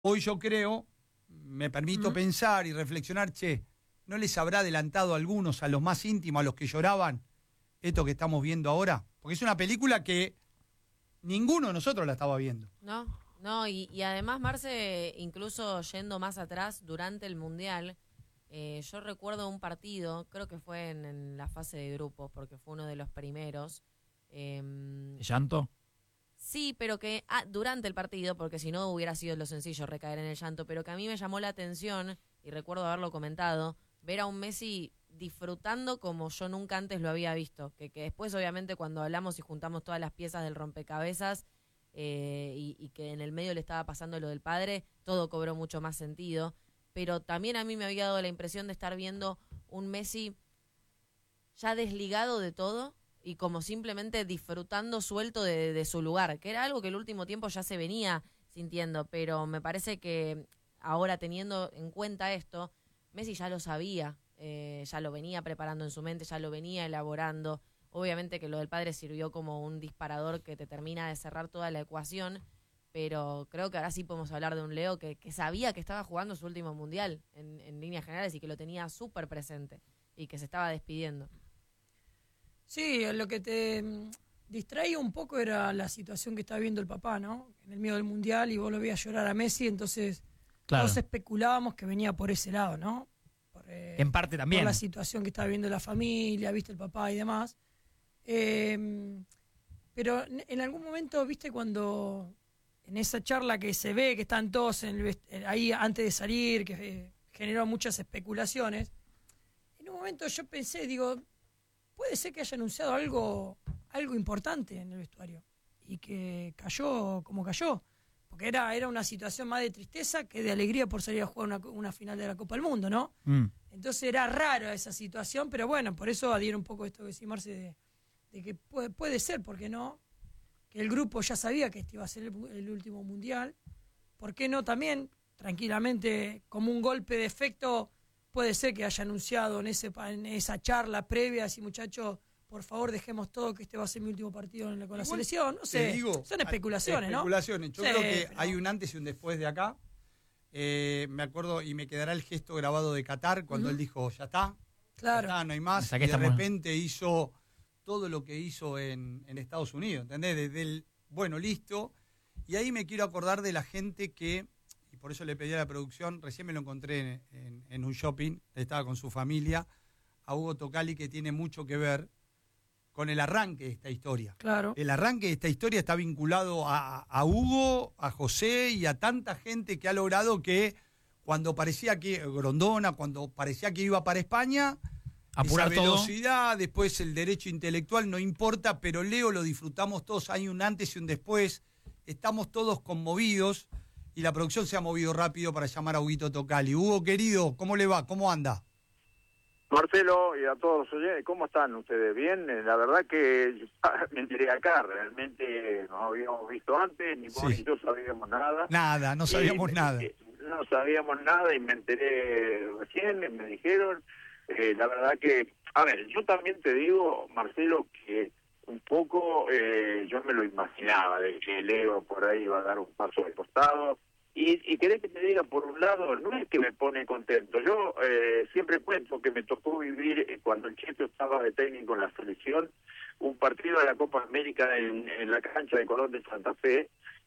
Hoy yo creo, me permito pensar y reflexionar, ¿no les habrá adelantado a algunos, a los más íntimos, a los que lloraban, esto que estamos viendo ahora? Porque es una película que ninguno de nosotros la estaba viendo. No, y además, Marce, incluso yendo más atrás, durante el Mundial, yo recuerdo un partido, creo que fue en la fase de grupos, porque fue uno de los primeros. ¿Llanto? Sí, pero que durante el partido, porque si no hubiera sido lo sencillo recaer en el llanto, pero que a mí me llamó la atención, y recuerdo haberlo comentado, ver a un Messi disfrutando como yo nunca antes lo había visto. Que después, obviamente, cuando hablamos y juntamos todas las piezas del rompecabezas, y que en el medio le estaba pasando lo del padre, todo cobró mucho más sentido. Pero también a mí me había dado la impresión de estar viendo un Messi ya desligado de todo y como simplemente disfrutando suelto de su lugar, que era algo que el último tiempo ya se venía sintiendo, pero me parece que ahora, teniendo en cuenta esto, Messi ya lo sabía, ya lo venía preparando en su mente, ya lo venía elaborando. Obviamente que lo del padre sirvió como un disparador que te termina de cerrar toda la ecuación, pero creo que ahora sí podemos hablar de un Leo que sabía que estaba jugando su último mundial en líneas generales y que lo tenía súper presente y que se estaba despidiendo. Sí, lo que te distraía un poco era la situación que estaba viendo el papá, ¿no? En el medio del Mundial y vos lo veías llorar a Messi, entonces todos especulábamos que venía por ese lado, ¿no? En parte también. Por la situación que estaba viendo la familia, viste, el papá y demás. Pero en algún momento, viste, cuando en esa charla que se ve que están todos ahí antes de salir, que generó muchas especulaciones, en un momento yo pensé, digo, puede ser que haya anunciado algo importante en el vestuario y que cayó como cayó, porque era una situación más de tristeza que de alegría por salir a jugar una final de la Copa del Mundo, ¿no? Entonces era raro esa situación, pero bueno, por eso adhiero un poco a esto que decía Marce de que puede ser, ¿por qué no? Que el grupo ya sabía que este iba a ser el último mundial. ¿Por qué no también, tranquilamente, como un golpe de efecto, puede ser que haya anunciado en esa charla previa, así, muchachos, por favor dejemos todo, que este va a ser mi último partido con la selección? No sé, son especulaciones, ¿no? Especulaciones. Yo creo que hay un antes y un después de acá. Me acuerdo, y me quedará el gesto grabado de Qatar, cuando él dijo, ya está, claro, ya está, no hay más. Y de repente hizo todo lo que hizo en Estados Unidos, ¿entendés? Desde el, bueno, listo. Y ahí me quiero acordar de la gente que, y por eso le pedí a la producción, recién me lo encontré en un shopping, estaba con su familia, a Hugo Tocali, que tiene mucho que ver con el arranque de esta historia. Claro. El arranque de esta historia está vinculado a Hugo, a José y a tanta gente que ha logrado que cuando parecía que Grondona, cuando parecía que iba para España, apurar esa velocidad, todo. Después el derecho intelectual, no importa, pero Leo lo disfrutamos todos, hay un antes y un después, estamos todos conmovidos y la producción se ha movido rápido para llamar a Huguito Tocali. Hugo, querido, ¿cómo le va? ¿Cómo anda? Marcelo y a todos, ¿cómo están ustedes? ¿Bien? La verdad que me enteré acá, realmente no habíamos visto antes, ni vos ni yo sabíamos nada. Nada, no sabíamos nada. No sabíamos nada y me enteré recién, me dijeron. La verdad que, a ver, yo también te digo, Marcelo, que un poco yo me lo imaginaba, de que Leo por ahí iba a dar un paso de costado. Y querés que te diga, por un lado, no es que me pone contento. Yo siempre cuento que me tocó vivir, cuando el Cheto estaba de técnico en la selección, un partido de la Copa América en la cancha de Colón de Santa Fe,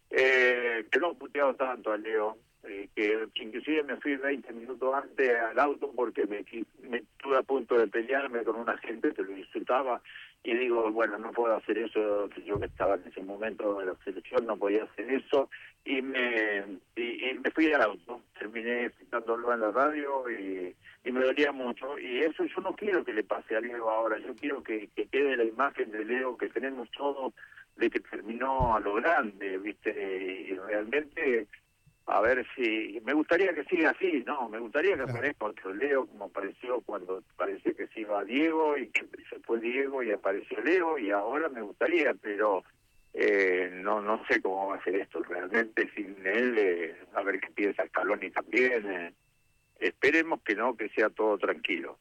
que no he puteado tanto a Leo, que inclusive me fui 20 minutos antes al auto porque me estuve a punto de pelearme con una gente que lo insultaba. Y digo, bueno, no puedo hacer eso, yo que estaba en ese momento de la selección no podía hacer eso, y me fui al auto, terminé citándolo en la radio y me dolía mucho, y eso yo no quiero que le pase a Leo ahora, yo quiero que quede la imagen de Leo que tenemos todos, de que terminó a lo grande, ¿viste? Y realmente, a ver si, me gustaría que siga así, ¿no? Me gustaría que aparezca otro Leo, como apareció cuando parecía que se iba Diego, y que se fue Diego y apareció Leo, y ahora me gustaría, pero no sé cómo va a ser esto realmente sin él, a ver qué piensa Scaloni también. Esperemos que no, que sea todo tranquilo.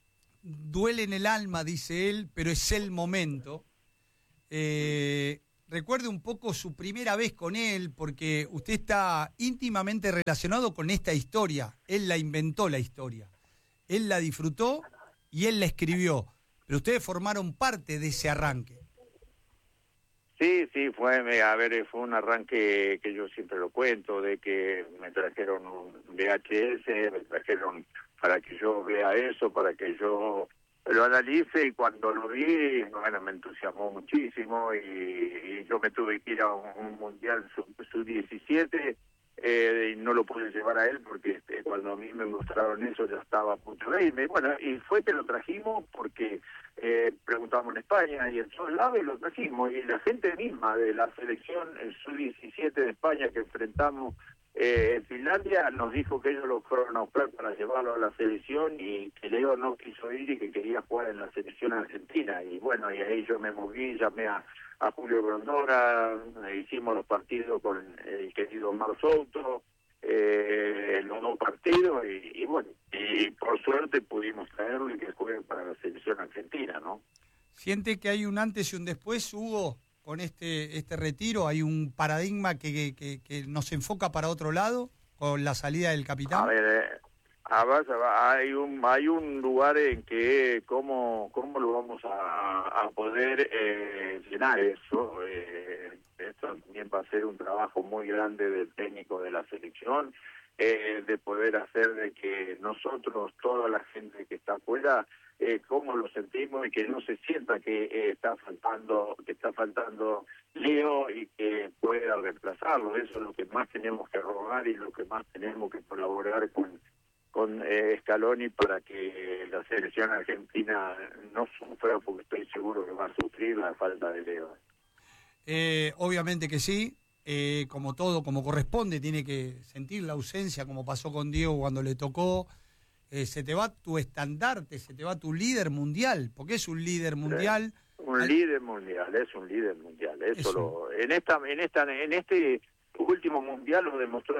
Duele en el alma, dice él, pero es el momento. recuerde un poco su primera vez con él, porque usted está íntimamente relacionado con esta historia. Él la inventó, la historia. Él la disfrutó y él la escribió. Pero ustedes formaron parte de ese arranque. Sí, fue un arranque que yo siempre lo cuento, de que me trajeron un VHS, me trajeron para que yo vea eso, para que yo lo analice, y cuando lo vi, bueno, me entusiasmó muchísimo, y yo me tuve que ir a un mundial sub-17, y no lo pude llevar a él porque cuando a mí me mostraron eso ya estaba a punto de irme. Bueno, y fue que lo trajimos porque preguntábamos en España y en todos lados, y lo trajimos, y la gente misma de la selección sub-17 de España que enfrentamos en Finlandia nos dijo que ellos lo fueron a buscar para llevarlo a la selección, y que Leo no quiso ir y que quería jugar en la selección argentina. Y bueno, y ahí yo me moví, llamé a Julio Grondona, hicimos los partidos con el querido Mar Souto, los 2 partidos, y bueno, y por suerte pudimos traerlo y que juegue para la selección argentina, ¿no? ¿Siente que hay un antes y un después, Hugo, con este retiro? ¿Hay un paradigma que nos enfoca para otro lado con la salida del capitán? A ver, hay un lugar en que cómo lo vamos a poder llenar eso. Esto también va a ser un trabajo muy grande del técnico de la selección, de poder hacer de que nosotros, toda la gente que está afuera, cómo lo sentimos, y que no se sienta que está faltando Leo y que pueda reemplazarlo. Eso es lo que más tenemos que rogar y lo que más tenemos que colaborar con Scaloni, para que la selección argentina no sufra, porque estoy seguro que va a sufrir la falta de Leo. Obviamente que sí, como todo, como corresponde, tiene que sentir la ausencia, como pasó con Diego cuando le tocó. Se te va tu estandarte, se te va tu líder mundial, porque es un líder mundial. Líder mundial, es un líder mundial. Eso en este último mundial lo demostró,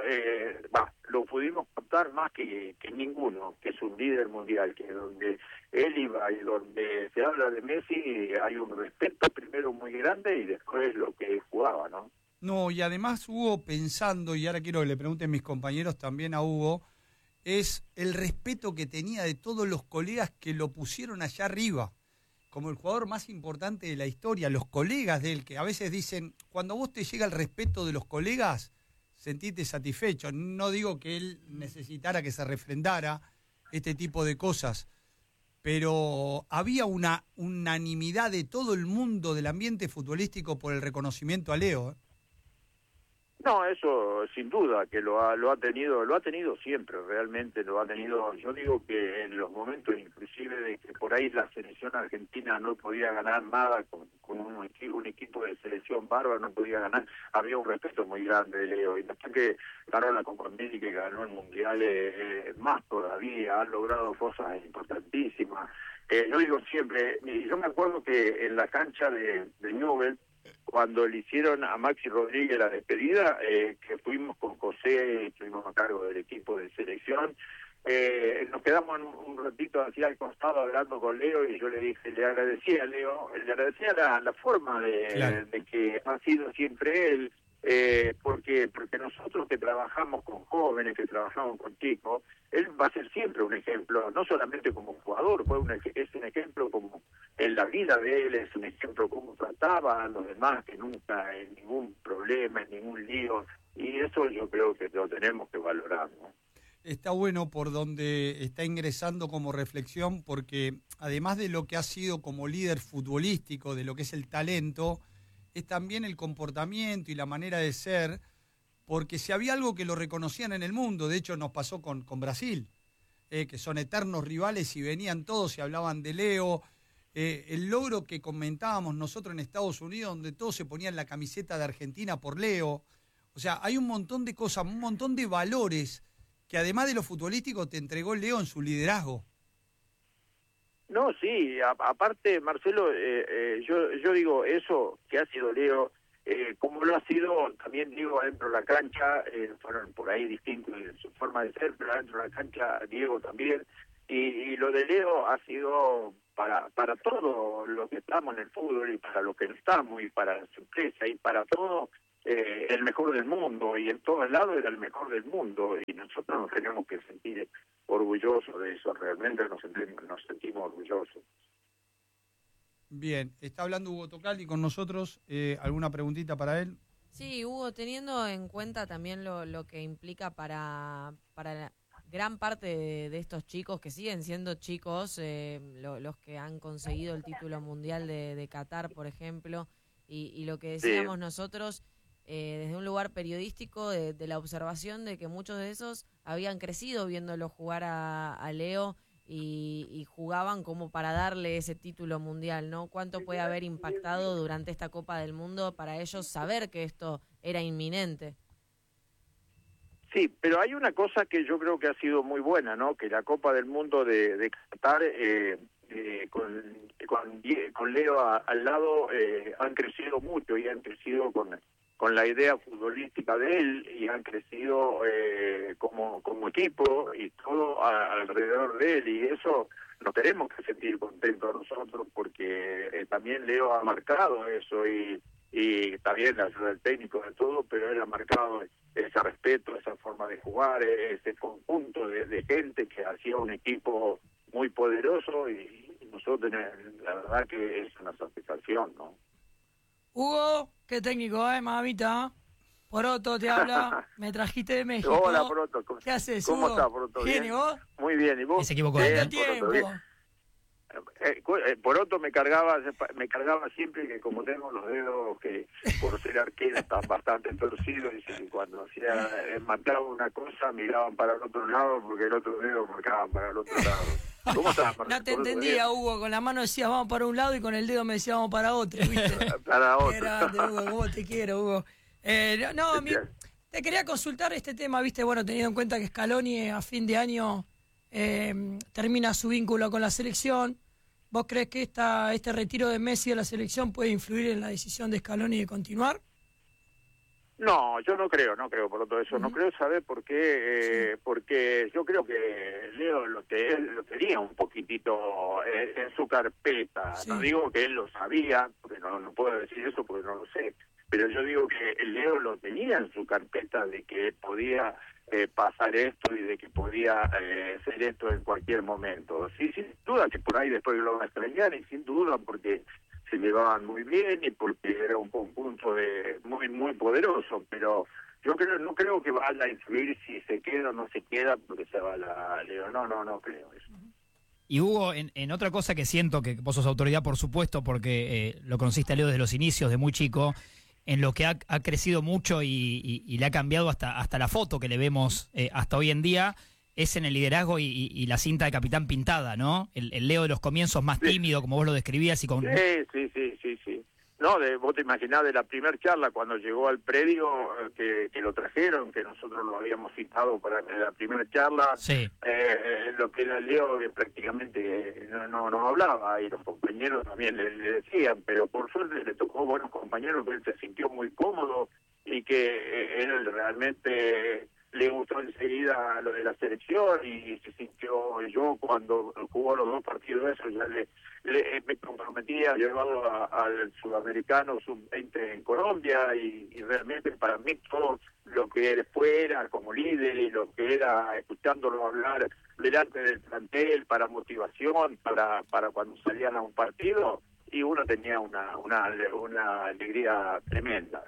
lo pudimos contar más que ninguno, que es un líder mundial, que donde él iba y donde se habla de Messi hay un respeto primero muy grande y después lo que jugaba, ¿no? No, y además Hugo, pensando, y ahora quiero que le pregunten mis compañeros también a Hugo, es el respeto que tenía de todos los colegas que lo pusieron allá arriba, como el jugador más importante de la historia, los colegas de él, que a veces dicen, cuando a vos te llega el respeto de los colegas, sentite satisfecho. No digo que él necesitara que se refrendara este tipo de cosas, pero había una unanimidad de todo el mundo del ambiente futbolístico por el reconocimiento a Leo, ¿eh? No, eso sin duda que lo ha tenido siempre, realmente lo ha tenido. Yo digo que en los momentos inclusive de que por ahí la selección argentina no podía ganar nada, con un equipo de selección bárbaro no podía ganar, había un respeto muy grande de Leo, y después que ganó la Copa América, que ganó el Mundial, más todavía, han logrado cosas importantísimas. Yo digo siempre, yo me acuerdo que en la cancha de Newell's, cuando le hicieron a Maxi Rodríguez la despedida, que fuimos con José, estuvimos a cargo del equipo de selección, nos quedamos un ratito así al costado hablando con Leo, y yo le dije, le agradecía a Leo, le agradecía la forma de que ha sido siempre él, porque nosotros que trabajamos con jóvenes, que trabajamos con chicos, él va a ser siempre un ejemplo, no solamente como jugador, es un ejemplo como en la vida de él, es un ejemplo cómo trataba a los demás, que nunca en ningún problema, en ningún lío, y eso yo creo que lo tenemos que valorar, ¿no? Está bueno por donde está ingresando como reflexión, porque además de lo que ha sido como líder futbolístico, de lo que es el talento, es también el comportamiento y la manera de ser, porque si había algo que lo reconocían en el mundo, de hecho nos pasó con Brasil, que son eternos rivales y venían todos y hablaban de Leo, el logro que comentábamos nosotros en Estados Unidos, donde todos se ponían la camiseta de Argentina por Leo. O sea, hay un montón de cosas, un montón de valores que además de lo futbolístico te entregó Leo en su liderazgo. No, sí, aparte, Marcelo, yo digo eso que ha sido Leo, como lo ha sido, también digo, adentro de la cancha, fueron por ahí distintos en su forma de ser, pero adentro de la cancha Diego también, y lo de Leo ha sido para todo lo que estamos en el fútbol y para lo que no estamos y para la sorpresa y para todo, el mejor del mundo, y en todos lados era el mejor del mundo, y nosotros nos tenemos que sentir orgullosos de eso, realmente nos sentimos orgullosos. Bien, está hablando Hugo Tocaldi con nosotros. ¿Alguna preguntita para él? Sí, Hugo, teniendo en cuenta también lo que implica para gran parte de estos chicos, que siguen siendo chicos, los que han conseguido el título mundial de Qatar, por ejemplo, y lo que decíamos nosotros, desde un lugar periodístico, de la observación de que muchos de esos habían crecido viéndolo jugar a Leo y jugaban como para darle ese título mundial, ¿no? ¿Cuánto puede haber impactado durante esta Copa del Mundo para ellos saber que esto era inminente? Sí, pero hay una cosa que yo creo que ha sido muy buena, ¿no? Que la Copa del Mundo de Qatar, con Leo al lado, han crecido mucho y han crecido con la idea futbolística de él, y han crecido como equipo y todo alrededor de él, y eso nos tenemos que sentir contentos nosotros, porque también Leo ha marcado eso, y también la ayuda del técnico de todo, pero él ha marcado ese respeto, esa forma de jugar, ese conjunto de gente que hacía un equipo muy poderoso, y nosotros, la verdad que es una satisfacción, ¿no? Hugo, qué técnico, mamita. Poroto te habla, me trajiste de México. Hola, Poroto. ¿Qué haces, ¿Cómo Hugo? estás, Poroto? ¿Bien, y vos? Muy bien, ¿y vos? Se equivocó. ¿Cuánto Bien, tiempo? Poroto, bien. Poroto me cargaba siempre, que como tengo los dedos que por ser arquero están bastante torcidos, y cuando marcaba una cosa miraban para el otro lado porque el otro dedo marcaba para el otro lado. ¿Cómo estás, Marcelo? No te entendía, Hugo, con la mano decías vamos para un lado y con el dedo me decía vamos para otro, ¿viste? Para otro. Qué grande, Hugo, cómo te quiero, Hugo. Te quería consultar este tema, ¿viste? Bueno, teniendo en cuenta que Scaloni a fin de año termina su vínculo con la selección. ¿Vos crees que este retiro de Messi de la selección puede influir en la decisión de Scaloni de continuar? No, yo no creo por todo eso. No creo, ¿saber por qué? Porque yo creo que Leo lo tenía un poquitito en su carpeta. Sí. No digo que él lo sabía, porque no puedo decir eso porque no lo sé, pero yo digo que Leo lo tenía en su carpeta, de que podía pasar esto y de que podía hacer esto en cualquier momento. Sí, sin duda que por ahí después lo va a extrañar, y sin duda porque se llevaban muy bien y porque era un conjunto muy poderoso, pero yo no creo que vaya a influir si se queda o no se queda porque se va Leo. No creo eso. Y Hugo, en otra cosa que siento, que vos sos autoridad por supuesto, porque lo conociste a Leo desde los inicios, de muy chico, en lo que ha crecido mucho y le ha cambiado hasta la foto que le vemos hasta hoy en día, es en el liderazgo y la cinta de capitán pintada, ¿no? El Leo de los comienzos más tímido, como vos lo describías. Y con... Sí. No, vos te imaginás de la primera charla cuando llegó al predio, que lo trajeron, que nosotros lo habíamos citado para la primera charla, sí. Lo que era Leo, que prácticamente no hablaba, y los compañeros también le decían, pero por suerte le tocó buenos compañeros, que él se sintió muy cómodo y que él realmente le gustó enseguida lo de la selección, y se sintió, yo cuando jugó los 2 partidos esos ya me comprometí a llevarlo al sudamericano sub-20 en Colombia, y realmente para mí todo lo que después era como líder y lo que era escuchándolo hablar delante del plantel para motivación, para cuando salían a un partido, y uno tenía una alegría tremenda.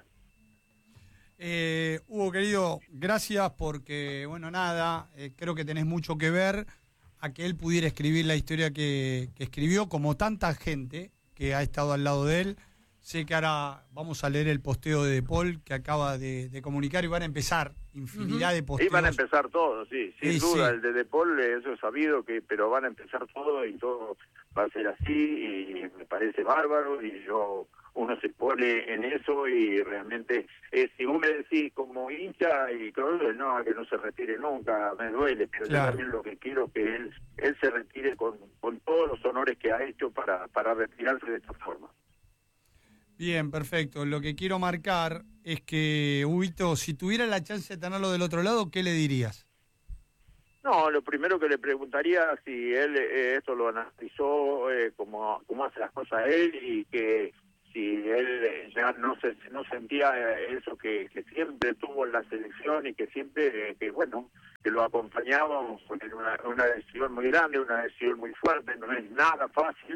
Hugo, querido, gracias porque, creo que tenés mucho que ver a que él pudiera escribir la historia que escribió, como tanta gente que ha estado al lado de él. Sé que ahora vamos a leer el posteo de Paul que acaba de comunicar, y van a empezar infinidad de posteos. Y van a empezar todos, sí, sin duda. Sí. El de Paul, eso es sabido, pero van a empezar todo, y todo va a ser así, y me parece bárbaro, y uno se pone en eso, y realmente, si vos me decís como hincha, y que no se retire nunca, me duele, pero claro, yo también lo que quiero es que él se retire con todos los honores que ha hecho para retirarse de esta forma. Bien, perfecto. Lo que quiero marcar es que, Huguito, si tuviera la chance de tenerlo del otro lado, ¿qué le dirías? No, lo primero que le preguntaría si él esto lo analizó, cómo hace las cosas él, y que si él ya no sentía eso que siempre tuvo en la selección y que siempre, que lo acompañábamos en una decisión muy grande, una decisión muy fuerte, no es nada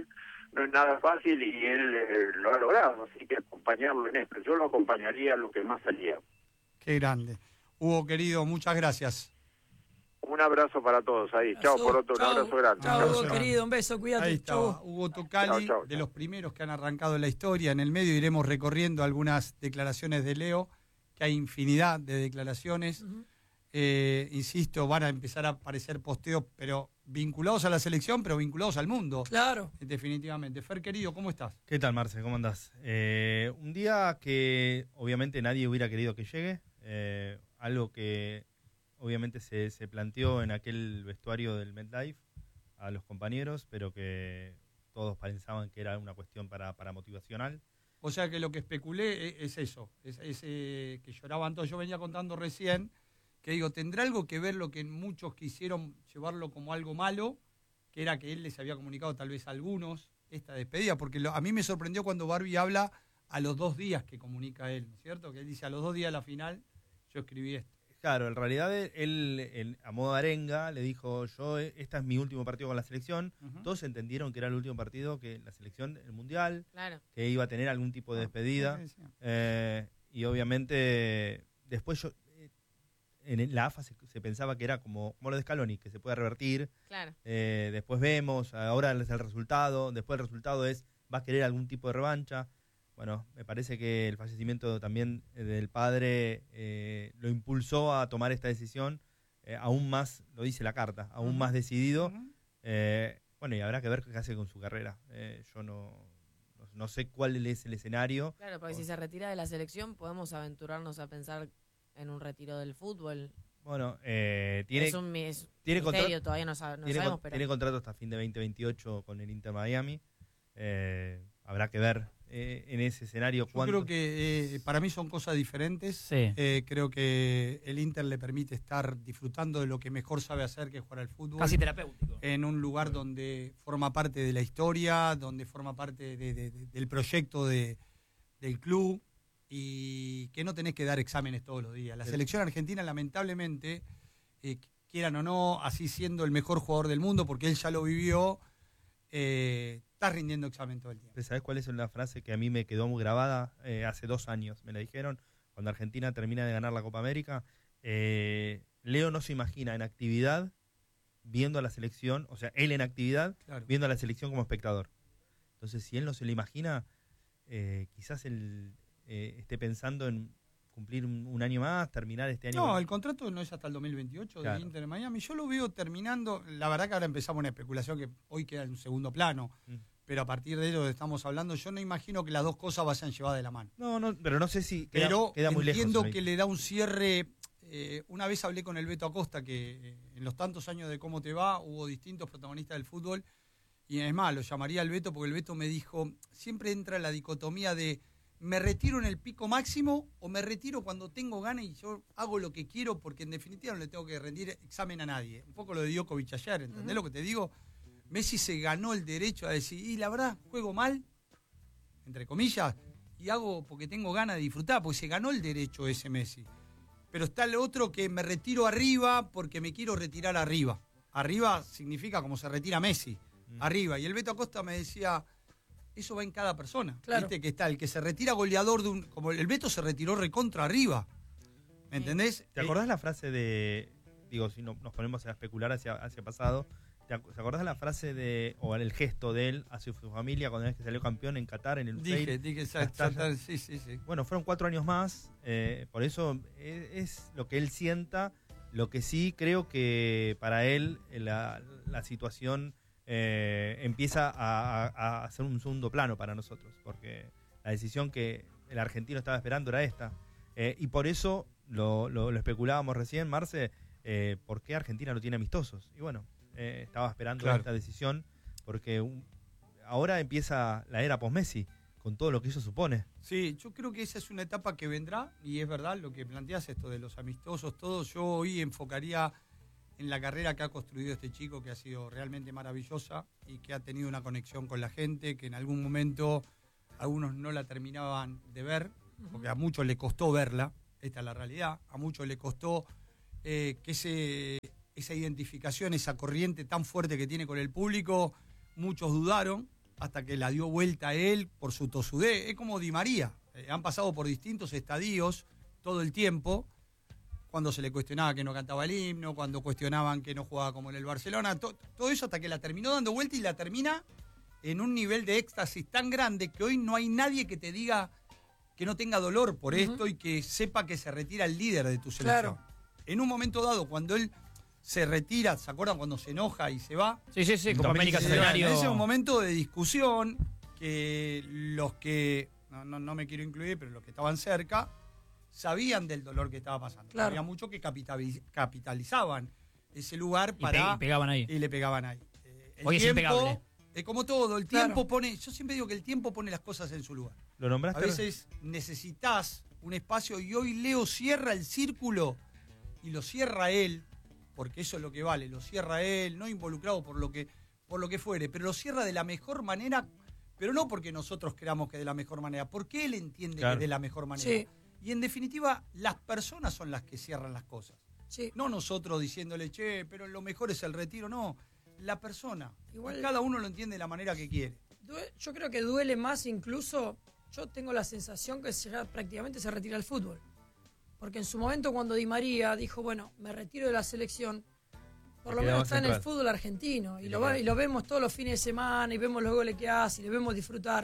fácil y él lo ha logrado, así que acompañarlo en esto. Yo lo acompañaría lo que más salía. Qué grande. Hugo, querido, muchas gracias. Un abrazo para todos ahí. Chao, por otro, un abrazo grande. Chao, Hugo, grande. querido, un beso, cuídate. Ahí estaba, Hugo Tocali, Chau, de los primeros que han arrancado la historia. En el medio iremos recorriendo algunas declaraciones de Leo, que hay infinidad de declaraciones. Insisto, van a empezar a aparecer posteos, pero vinculados a la selección, pero vinculados al mundo. Claro. Definitivamente. Fer, querido, ¿cómo estás? ¿Qué tal, Marce? ¿Cómo andás? Un día que obviamente nadie hubiera querido que llegue, algo que obviamente se planteó en aquel vestuario del MetLife a los compañeros, pero que todos pensaban que era una cuestión para motivacional. O sea que lo que especulé es eso, es que lloraban todos. Yo venía contando recién que digo, ¿tendrá algo que ver lo que muchos quisieron llevarlo como algo malo, que era que él les había comunicado tal vez a algunos esta despedida? Porque a mí me sorprendió cuando Barbie habla a los 2 días que comunica él, ¿no es cierto? Que él dice, a los 2 días de la final yo escribí esto. Claro, en realidad él a modo de arenga le dijo, esta es mi último partido con la selección. Todos entendieron que era el último partido que la selección, el Mundial, Claro. que iba a tener algún tipo de despedida. Y obviamente después en la AFA se pensaba que era como lo de Scaloni, que se puede revertir. Claro. Después vemos, ahora es el resultado, después el resultado va a querer algún tipo de revancha. Bueno, me parece que el fallecimiento también del padre lo impulsó a tomar esta decisión aún más, lo dice la carta, aún más decidido. Bueno, y habrá que ver qué hace con su carrera. Yo no sé cuál es el escenario. Claro, porque si se retira de la selección podemos aventurarnos a pensar en un retiro del fútbol. Bueno, es un misterio, todavía no sabemos. Pero Tiene contrato hasta fin de 2028 con el Inter Miami. Habrá que ver en ese escenario Yo creo que para mí son cosas diferentes. Sí. Creo que el Inter le permite estar disfrutando de lo que mejor sabe hacer, que es jugar al fútbol. Casi terapéutico. En un lugar donde forma parte de la historia, donde forma parte del proyecto del club, y que no tenés que dar exámenes todos los días. La selección argentina, lamentablemente, quieran o no, así siendo el mejor jugador del mundo, porque él ya lo vivió, está rindiendo examen todo el tiempo. ¿Sabés cuál es la frase que a mí me quedó muy grabada? Hace 2 años me la dijeron, cuando Argentina termina de ganar la Copa América. Leo no se imagina en actividad viendo a la selección, o sea, él en actividad, Claro. viendo a la selección como espectador. Entonces, si él no se lo imagina, quizás él esté pensando en cumplir un año más, terminar este año. No, el contrato no es hasta el 2028 Claro. de Inter de Miami. Yo lo veo terminando. La verdad que ahora empezamos una especulación que hoy queda en un segundo plano. Pero a partir de ello que estamos hablando, yo no imagino que las dos cosas vayan llevadas de la mano. No, pero no sé si Pero queda muy lejos. entiendo que le da un cierre. Una vez hablé con el Beto Acosta, que en los tantos años de Cómo Te Va hubo distintos protagonistas del fútbol. Y es más, lo llamaría al Beto porque el Beto me dijo, siempre entra la dicotomía de me retiro en el pico máximo o me retiro cuando tengo ganas y yo hago lo que quiero, porque en definitiva no le tengo que rendir examen a nadie. Un poco lo de Djokovic ayer, ¿entendés lo que te digo? Messi se ganó el derecho a decir, y la verdad, juego mal, entre comillas, y hago porque tengo ganas de disfrutar, porque se ganó el derecho ese Messi. Pero está el otro que me retiro arriba porque me quiero retirar arriba. Arriba significa como se retira Messi, arriba. Y el Beto Acosta me decía, eso va en cada persona. Claro. Viste que está el que se retira goleador como el Beto se retiró recontra arriba. ¿Me entendés? ¿Te acordás la frase de, digo, si nos ponemos a especular hacia pasado, ¿te acordás la frase o el gesto de él hacia su familia cuando es que salió campeón en Qatar, en el Lusail? Dije, sí. Bueno, fueron 4 años más, por eso es lo que él sienta. Lo que sí creo que para él la situación empieza a hacer un segundo plano para nosotros, porque la decisión que el argentino estaba esperando era esta. Y por eso lo especulábamos recién, Marce, ¿por qué Argentina no tiene amistosos? Y bueno, estaba esperando esta decisión, porque ahora empieza la era post-Messi, con todo lo que eso supone. Sí, yo creo que esa es una etapa que vendrá, y es verdad lo que planteas, esto de los amistosos, todo. Yo hoy enfocaría en la carrera que ha construido este chico, que ha sido realmente maravillosa y que ha tenido una conexión con la gente, que en algún momento algunos no la terminaban de ver, porque a muchos le costó verla, esta es la realidad, a muchos le costó que esa identificación, esa corriente tan fuerte que tiene con el público, muchos dudaron, hasta que la dio vuelta a él por su tosudez. Es como Di María, han pasado por distintos estadios todo el tiempo, cuando se le cuestionaba que no cantaba el himno, cuando cuestionaban que no jugaba como en el Barcelona, todo eso hasta que la terminó dando vuelta y la termina en un nivel de éxtasis tan grande que hoy no hay nadie que te diga que no tenga dolor por esto y que sepa que se retira el líder de tu selección. Claro. En un momento dado, cuando él se retira, ¿se acuerdan cuando se enoja y se va? Sí, Copa América Centenario. Ese es un momento de discusión que los que, no me quiero incluir, pero los que estaban cerca, sabían del dolor que estaba pasando. Claro. Había muchos que capitalizaban ese lugar para... Y pegaban ahí. Y le pegaban ahí. El Hoy es tiempo, impecable. Es como todo, el Claro. tiempo pone... Yo siempre digo que el tiempo pone las cosas en su lugar. ¿Lo nombraste? A veces necesitas un espacio y hoy Leo cierra el círculo y lo cierra él, porque eso es lo que vale, lo cierra él, no involucrado por lo que fuere, pero lo cierra de la mejor manera, pero no porque nosotros creamos que de la mejor manera, porque él entiende Claro. que de la mejor manera. Sí. Y en definitiva, las personas son las que cierran las cosas. Sí. No nosotros diciéndole, che, pero lo mejor es el retiro, no. La persona. Igual- Y cada uno lo entiende de la manera que quiere. Yo creo que duele más incluso, yo tengo la sensación que ya prácticamente se retira el fútbol. Porque en su momento cuando Di María dijo, bueno, me retiro de la selección, por lo menos está en el fútbol argentino. Y lo vemos todos los fines de semana y vemos los goles que hace y le vemos disfrutar.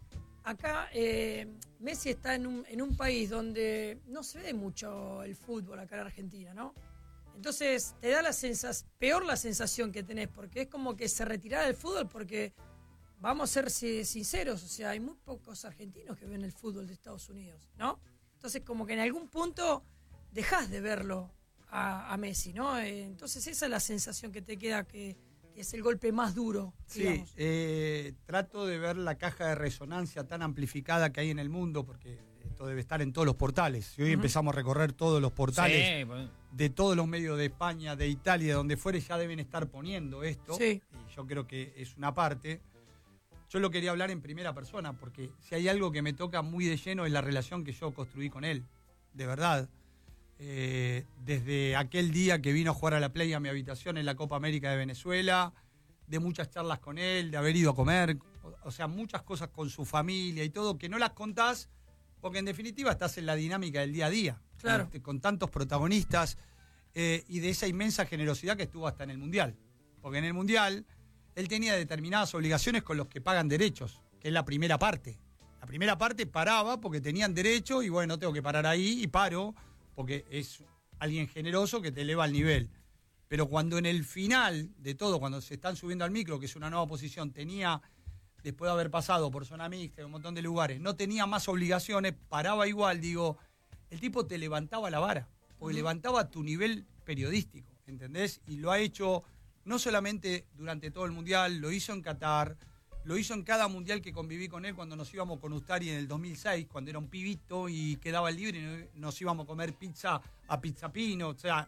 Acá Messi está en un país donde no se ve mucho el fútbol acá en Argentina, ¿no? Entonces te da peor la sensación que tenés, porque es como que se retirara del fútbol, porque vamos a ser sinceros, o sea, hay muy pocos argentinos que ven el fútbol de Estados Unidos, ¿no? Entonces como que en algún punto dejás de verlo a Messi, ¿no? Entonces esa es la sensación que te queda, que es el golpe más duro, digamos. Sí, trato de ver la caja de resonancia tan amplificada que hay en el mundo, porque esto debe estar en todos los portales. Si hoy empezamos a recorrer todos los portales de todos los medios de España, de Italia, de donde fuere, ya deben estar poniendo esto. Sí. Y yo creo que es una parte. Yo lo quería hablar en primera persona, porque si hay algo que me toca muy de lleno es la relación que yo construí con él, de verdad. Desde aquel día que vino a jugar a la Play a mi habitación en la Copa América de Venezuela, de muchas charlas con él, de haber ido a comer, o sea, muchas cosas con su familia y todo, que no las contás, porque en definitiva estás en la dinámica del día a día, Claro. con tantos protagonistas, y de esa inmensa generosidad que estuvo hasta en el Mundial. Porque en el Mundial él tenía determinadas obligaciones con los que pagan derechos, que es la primera parte. La primera parte paraba porque tenían derecho y bueno, tengo que parar ahí y paro, porque es alguien generoso que te eleva el nivel. Pero cuando en el final de todo, cuando se están subiendo al micro, que es una nueva posición, tenía, después de haber pasado por zona mixta, un montón de lugares, no tenía más obligaciones, paraba igual, digo, el tipo te levantaba la vara, porque levantaba tu nivel periodístico, ¿entendés? Y lo ha hecho no solamente durante todo el Mundial, lo hizo en Qatar, lo hizo en cada Mundial que conviví con él cuando nos íbamos con Ustari en el 2006, cuando era un pibito y quedaba libre y nos íbamos a comer pizza a Pizza Pino, o sea,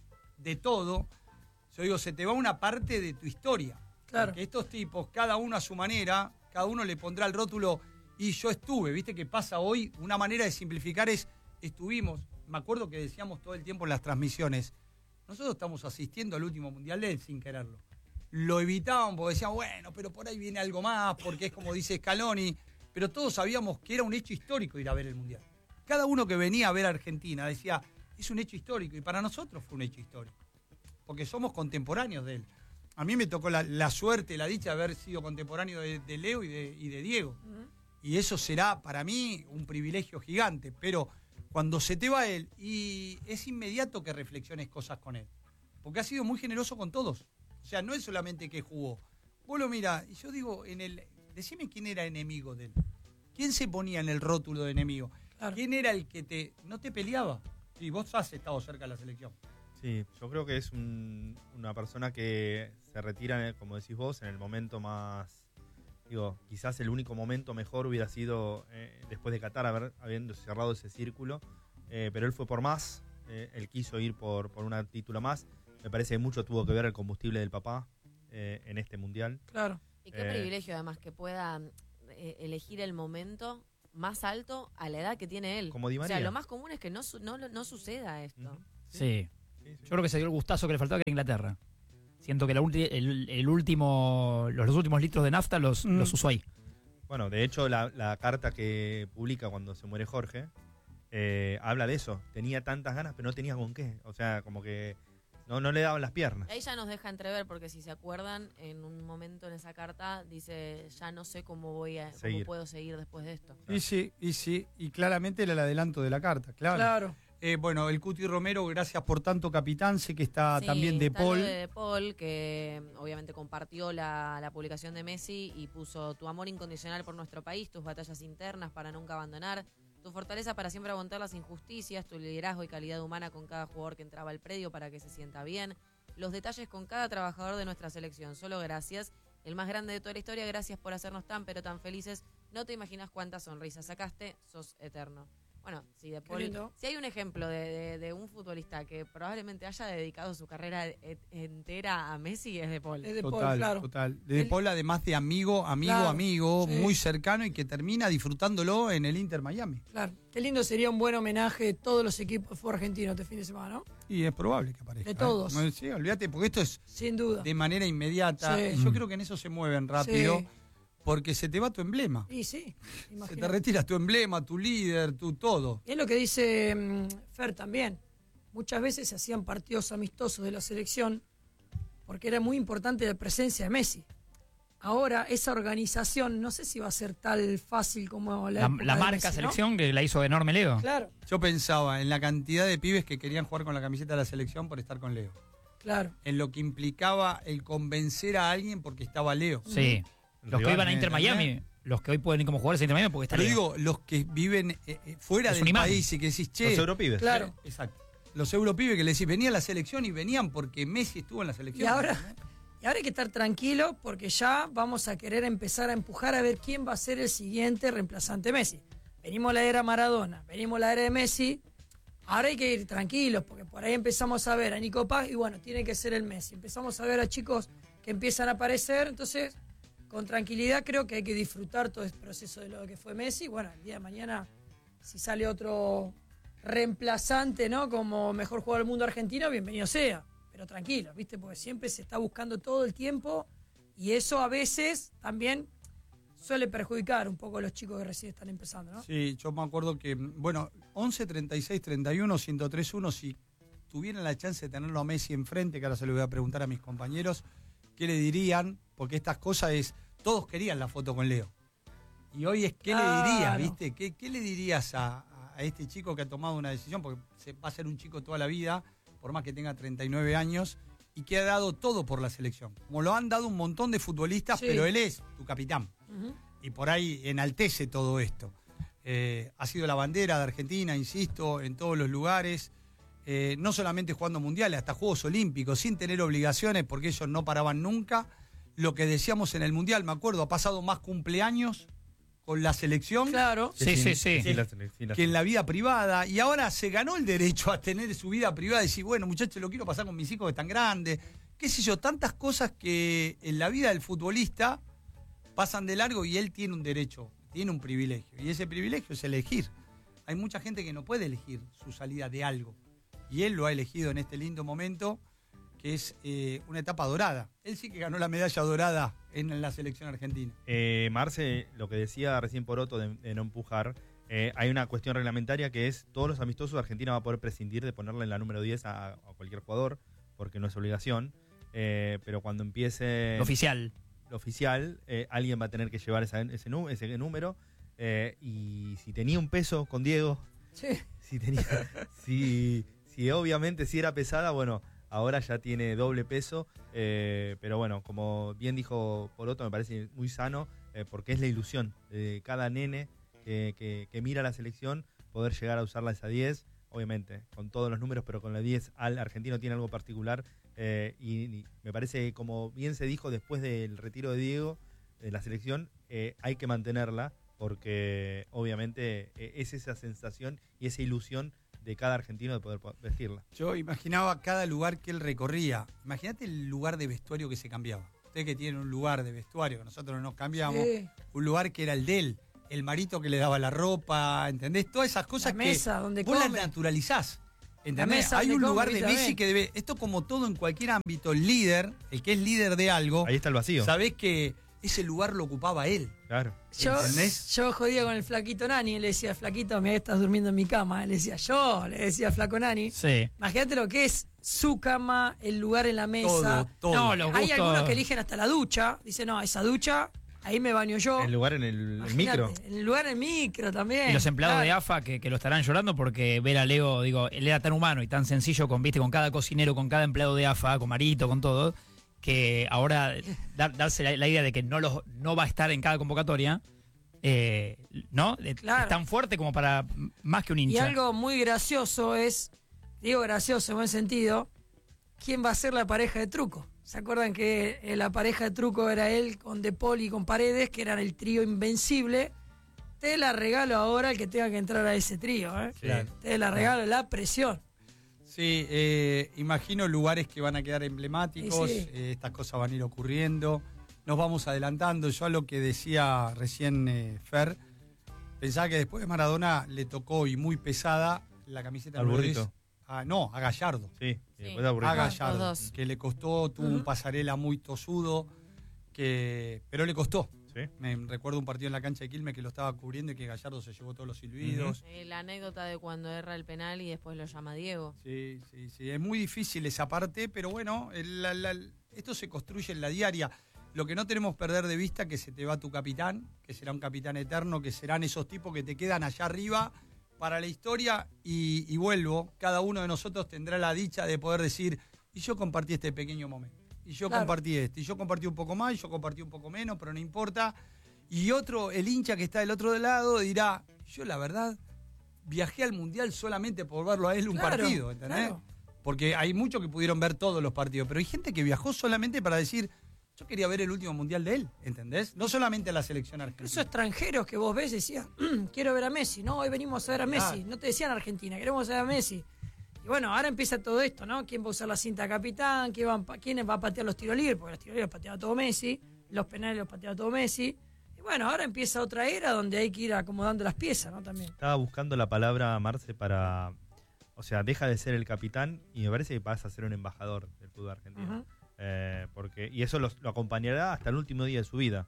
de todo. Yo digo, se te va una parte de tu historia. Claro. Porque estos tipos, cada uno a su manera, cada uno le pondrá el rótulo y yo estuve. ¿Viste qué pasa hoy? Una manera de simplificar es, estuvimos. Me acuerdo que decíamos todo el tiempo en las transmisiones, nosotros estamos asistiendo al último Mundial de él sin quererlo. Lo evitaban porque decían, bueno, pero por ahí viene algo más, porque es como dice Scaloni. Pero todos sabíamos que era un hecho histórico ir a ver el Mundial. Cada uno que venía a ver a Argentina decía, es un hecho histórico. Y para nosotros fue un hecho histórico. Porque somos contemporáneos de él. A mí me tocó la suerte, la dicha de haber sido contemporáneo de Leo y de Diego. Y eso será para mí un privilegio gigante. Pero cuando se te va él, y es inmediato que reflexiones cosas con él. Porque ha sido muy generoso con todos. O sea, no es solamente que jugó. Vos lo mirás, y yo digo, decime quién era enemigo de él. ¿Quién se ponía en el rótulo de enemigo? Claro. ¿Quién era el que no te peleaba? Y vos has estado cerca de la selección. Sí, yo creo que es una persona que se retira, como decís vos, en el momento más... Digo, quizás el único momento mejor hubiera sido después de Qatar, habiendo cerrado ese círculo. Pero él fue por más, él quiso ir por una título más. Me parece que mucho tuvo que ver el combustible del papá en este mundial. Claro. Y qué privilegio además que pueda elegir el momento más alto a la edad que tiene él. Como Di O María. sea, lo más común es que no suceda esto. Ujú. Sí. Sí, sí. Yo creo que se dio el gustazo que le faltaba que Inglaterra. Siento que los últimos litros de nafta los usó ahí. Bueno, de hecho, la carta que publica cuando se muere Jorge habla de eso. Tenía tantas ganas, pero no tenía con qué. O sea, como que no le daban las piernas. Ahí ya nos deja entrever, porque si se acuerdan, en un momento en esa carta dice, ya no sé cómo puedo seguir después de esto. Y claramente era el adelanto de la carta, claro. Bueno, el Cuti Romero, gracias por tanto, capitán. Sé que está Sí, también De está Paul. lo de De Paul, que obviamente compartió la publicación de Messi y puso tu amor incondicional por nuestro país, tus batallas internas para nunca abandonar, tu fortaleza para siempre aguantar las injusticias, tu liderazgo y calidad humana con cada jugador que entraba al predio para que se sienta bien, los detalles con cada trabajador de nuestra selección, solo gracias. El más grande de toda la historia, gracias por hacernos tan pero tan felices. No te imaginas cuántas sonrisas sacaste, sos eterno. Bueno, sí, De Paul, si hay un ejemplo de un futbolista que probablemente haya dedicado su carrera entera a Messi, es De Paul. Es De Paul, Total, claro. total. De Paul, además de amigo, Claro, sí. muy cercano y que termina disfrutándolo en el Inter Miami. Claro. Qué lindo sería un buen homenaje de todos los equipos de fútbol argentino este fin de semana, ¿no? Y es probable que aparezca. De todos. Sí, olvídate, porque esto es Sin duda. de manera inmediata. Sí. Yo creo que en eso se mueven rápido, Sí. porque se te va tu emblema. Y sí, Se te imagínate. retiras tu emblema, tu líder, tu todo. Es lo que dice Fer también. Muchas veces se hacían partidos amistosos de la selección porque era muy importante la presencia de Messi. Ahora esa organización no sé si va a ser tal fácil como la época La de marca Messi, ¿no? selección que la hizo enorme Leo. Claro, Yo pensaba en la cantidad de pibes que querían jugar con la camiseta de la selección por estar con Leo. claro. En lo que implicaba el convencer a alguien porque estaba Leo. Sí. Los que Rival, iban a Inter Miami, los que hoy pueden ir como jugadores a Inter Miami porque está Pero Leo. digo, los que viven fuera Es un del imán. país y que decís, che, Los europibes. Claro. exacto. Los europibes que le decís, venía a la selección y venían porque Messi estuvo en la selección. Y ahora hay que estar tranquilo porque ya vamos a querer empezar a empujar a ver quién va a ser el siguiente reemplazante de Messi. Venimos la era Maradona, venimos la era de Messi. Ahora hay que ir tranquilos porque por ahí empezamos a ver a Nico Paz y bueno, tiene que ser el Messi. Empezamos a ver a chicos que empiezan a aparecer, entonces con tranquilidad creo que hay que disfrutar todo este proceso de lo que fue Messi. Bueno, el día de mañana si sale otro reemplazante, ¿no? Como mejor jugador del mundo argentino, bienvenido sea. Pero tranquilo, ¿viste? Porque siempre se está buscando todo el tiempo y eso a veces también suele perjudicar un poco a los chicos que recién están empezando, ¿no? Sí, yo me acuerdo que, bueno, 11, 36, 31, 103-1, si tuvieran la chance de tenerlo a Messi enfrente, que ahora se lo voy a preguntar a mis compañeros, ¿qué le dirían? Porque estas cosas es, todos querían la foto con Leo. Y hoy es, ¿qué le dirías, viste? ¿Qué le dirías a este chico que ha tomado una decisión? Porque va a ser un chico toda la vida, por más que tenga 39 años, y que ha dado todo por la selección. Como lo han dado un montón de futbolistas, Sí. pero él es tu capitán. Ujú. Y por ahí enaltece todo esto. Ha sido la bandera de Argentina, insisto, en todos los lugares. No solamente jugando mundiales, hasta Juegos Olímpicos, sin tener obligaciones, porque ellos no paraban nunca. Lo que decíamos en el mundial, me acuerdo, ha pasado más cumpleaños con la selección Claro. Sí, sí, sí. Sí, que en la vida privada. Y ahora se ganó el derecho a tener su vida privada y decir, bueno, muchachos, lo quiero pasar con mis hijos que están grandes. Qué sé yo, tantas cosas que en la vida del futbolista pasan de largo y él tiene un derecho, tiene un privilegio. Y ese privilegio es elegir. Hay mucha gente que no puede elegir su salida de algo. Y él lo ha elegido en este lindo momento, que es una etapa dorada. Él sí que ganó la medalla dorada en la selección argentina. Marce, lo que decía recién Poroto de no empujar, hay una cuestión reglamentaria que es todos los amistosos de Argentina va a poder prescindir de ponerle en la número 10 a cualquier jugador, porque no es obligación, pero cuando empiece Lo oficial. lo oficial, alguien va a tener que llevar ese número, y si tenía un peso con Diego, Sí. si obviamente si era pesada, bueno, ahora ya tiene doble peso, pero bueno, como bien dijo Poroto, me parece muy sano, porque es la ilusión de cada nene que mira la selección, poder llegar a usarla esa 10, obviamente, con todos los números, pero con la 10 al argentino tiene algo particular, y me parece que, como bien se dijo después del retiro de Diego, de la selección, hay que mantenerla, porque obviamente es esa sensación y esa ilusión de cada argentino de poder vestirla. Yo imaginaba cada lugar que él recorría. Imagínate el lugar de vestuario que se cambiaba. Usted que tiene un lugar de vestuario, que nosotros nos cambiamos, un lugar que era el de él, el marito que le daba la ropa, ¿entendés? Todas esas cosas la mesa que donde vos las come. naturalizás. ¿Entendés? mesa Hay donde un come, lugar de también. Messi que debe... Esto como todo en cualquier ámbito, el líder, el que es líder de algo, Ahí está el vacío. sabés que ese lugar lo ocupaba él. Claro. Yo jodía con el flaquito Nani, le decía, flaquito, mira que estás durmiendo en mi cama. Le decía flaco Nani. Sí. Imagínate lo que es su cama, el lugar en la mesa. Todo. No, los Hay gustos. algunos que eligen hasta la ducha. Dice, no, esa ducha, ahí me baño yo. El lugar en el Imagínate, micro. En el lugar en el micro también. Y los empleados Claro. de AFA que lo estarán llorando porque ver a Leo, digo, él era tan humano y tan sencillo con cada cocinero, con cada empleado de AFA, con Marito, con todo, que ahora darse la idea de que no va a estar en cada convocatoria, ¿no? Claro. Es tan fuerte como para más que un Y hincha. algo muy gracioso es, digo gracioso en buen sentido, ¿quién va a ser la pareja de Truco? ¿Se acuerdan que la pareja de Truco era él con De Paul y con Paredes, que eran el trío invencible? Te la regalo ahora el que tenga que entrar a ese trío, ¿eh? Claro. Te la regalo, la presión. Sí, imagino lugares que van a quedar emblemáticos, Sí. Estas cosas van a ir ocurriendo, nos vamos adelantando. Yo a lo que decía recién Fer, pensaba que después de Maradona le tocó, y muy pesada, la camiseta Al de burrito. a Gallardo. Sí. Y Sí. después aburrido. A Gallardo, los dos. que le costó, tuvo un pasarela muy tosudo, pero le costó. Sí. Me recuerdo un partido en la cancha de Quilmes que lo estaba cubriendo y que Gallardo se llevó todos los silbidos. La anécdota de cuando erra el penal y después lo llama Diego. Sí, es muy difícil esa parte, pero bueno, esto se construye en la diaria. Lo que no tenemos que perder de vista que se te va tu capitán, que será un capitán eterno, que serán esos tipos que te quedan allá arriba para la historia y vuelvo. Cada uno de nosotros tendrá la dicha de poder decir, y yo compartí este pequeño momento, y yo Claro. compartí y yo compartí un poco más, y yo compartí un poco menos, pero no importa. Y otro, el hincha que está del otro lado, dirá, yo la verdad viajé al Mundial solamente por verlo a él un Claro, partido, ¿entendés? claro. Porque hay muchos que pudieron ver todos los partidos, pero hay gente que viajó solamente para decir, yo quería ver el último Mundial de él, ¿entendés? No solamente a la selección Incluso argentina. extranjeros que vos ves decían, quiero ver a Messi. No, hoy venimos a ver a Messi. Claro. No te decían Argentina, queremos ver a Messi. Y bueno, ahora empieza todo esto, ¿no? ¿Quién va a usar la cinta capitán? ¿Quién va a patear los tiros libres? Porque los tiros libres pateaba todo Messi. Los penales los pateaba todo Messi. Y bueno, ahora empieza otra era donde hay que ir acomodando las piezas, ¿no? También. Estaba buscando la palabra, Marce, para... O sea, deja de ser el capitán y me parece que vas a ser un embajador del fútbol argentino. Ujú. Y eso lo acompañará hasta el último día de su vida.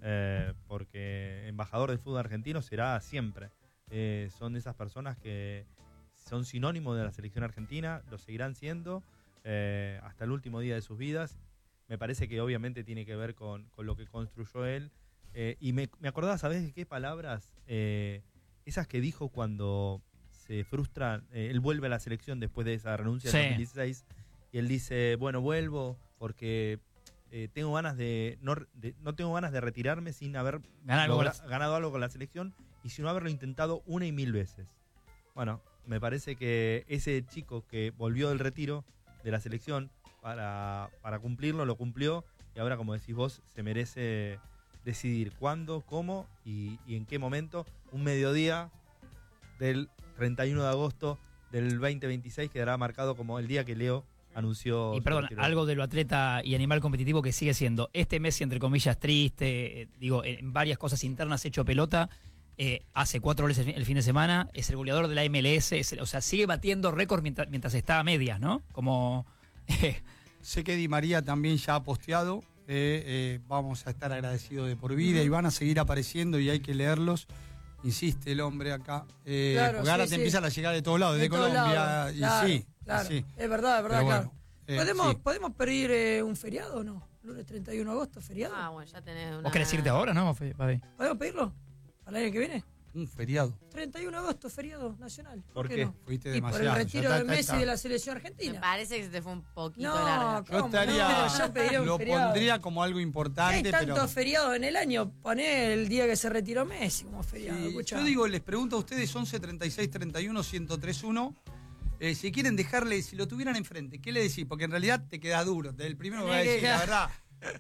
Porque embajador del fútbol argentino será siempre. Son de esas personas que son sinónimos de la selección argentina, lo seguirán siendo hasta el último día de sus vidas. Me parece que obviamente tiene que ver con lo que construyó él. Y me acordaba, ¿sabés de qué palabras? Esas que dijo cuando se frustra, él vuelve a la selección después de esa renuncia Sí. en 2016, y él dice, bueno, vuelvo porque tengo ganas no tengo ganas de retirarme sin haber ganado algo con la selección y sin no haberlo intentado 1 y 1000 veces. Bueno, me parece que ese chico que volvió del retiro de la selección para cumplirlo, lo cumplió, y ahora, como decís vos, se merece decidir cuándo, cómo y en qué momento. Un mediodía del 31 de agosto del 2026 quedará marcado como el día que Leo anunció. Y su perdón, retiro. algo de lo atleta y animal competitivo que sigue siendo este Messi, entre comillas, triste, en varias cosas internas hecho pelota, hace 4 goles el fin de semana, es el goleador de la MLS, o sea, sigue batiendo récords mientras está a medias, ¿no? Como... Sé que Di María también ya ha posteado, vamos a estar agradecidos de por vida y van a seguir apareciendo y hay que leerlos. Insiste el hombre acá, Claro, porque ahora sí, te sí. empiezan a llegar de todos lados, de todos Colombia, lados. y Claro, sí, claro. sí. Es verdad, Pero claro. bueno, sí. ¿Podemos pedir un feriado o no? Lunes 31 de agosto, feriado. Ah, bueno, ya tenés una... ¿Vos querés irte ahora, no, Fabi? ¿Podemos pedirlo? ¿Al año que viene? Un feriado. 31 de agosto, feriado nacional. ¿Por qué? no? Fuiste Y por el demasiado. retiro Ya de está, Messi está. de la selección Me argentina. parece que se te fue un poquito No, larga. Yo ¿cómo? estaría, No, yo pediría un lo feriado. pondría como algo Hay importante, tantos pero... feriados en el año, poné el día que se retiró Messi como feriado. Sí, escuchá. yo digo, les pregunto a ustedes, 11 36 31 1031, si quieren dejarle, si lo tuvieran enfrente, ¿qué le decís? Porque en realidad te queda duro, el primero que va a decir, la verdad.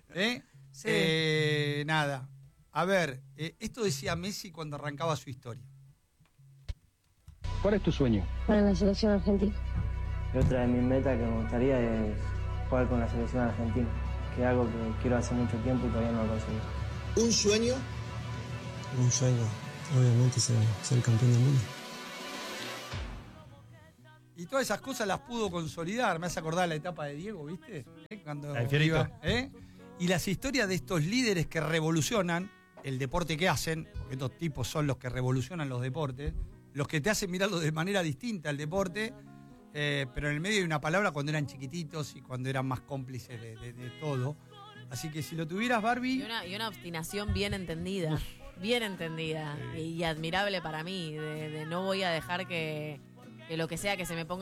Sí. Nada. A ver, esto decía Messi cuando arrancaba su historia. ¿Cuál es tu sueño? Para la selección argentina. Y otra de mis metas que me gustaría es jugar con la selección argentina, que es algo que quiero hace mucho tiempo y todavía no lo conseguí. ¿Un sueño? Un sueño, obviamente, ser campeón del mundo. Y todas esas cosas las pudo consolidar. Me hace acordar la etapa de Diego, ¿viste? Cuando El Fiorito. iba, Y las historias de estos líderes que revolucionan el deporte que hacen, porque estos tipos son los que revolucionan los deportes, los que te hacen mirarlo de manera distinta al deporte, pero en el medio hay una palabra cuando eran chiquititos y cuando eran más cómplices de todo. Así que si lo tuvieras, Barbie... Y una obstinación bien entendida. Bien entendida. Y admirable para mí. De no voy a dejar que lo que sea que se me ponga